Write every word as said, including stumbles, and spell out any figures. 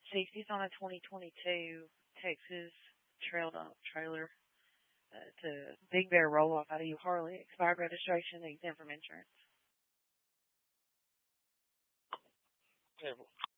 safety's on a twenty twenty-two Texas trail dump trailer. Uh, it's a Big Bear roll-off out of U Harley, expired registration, exempt from insurance. Terrible.